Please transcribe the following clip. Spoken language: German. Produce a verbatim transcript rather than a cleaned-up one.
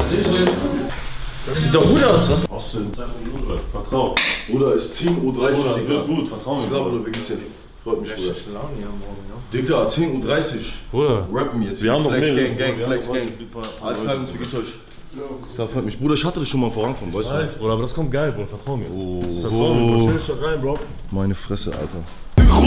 Sieht doch gut aus, was? Austin, vertrau. Bruder, ist Team U dreißig, Bruder, Digga. wird gut, vertrau mir. Ich glaube, wie geht's dir? Freut mich, Bruder. Laune hier morgen, ja. Digga, zehn Uhr dreißig. Bruder, Rappen jetzt. wir haben doch Flex mehrere. Gang, Gang, Wir Flex haben Gang. noch Alles klar, wie geht's euch? Da freut mich. Bruder, ich hatte das schon mal vorankommen, weißt du? Weiß, Bruder, aber das kommt geil, Bruder, vertrau mir. Oh, Vertrau mir, Bruder, stell dich doch rein, Bro. Meine Fresse, Alter.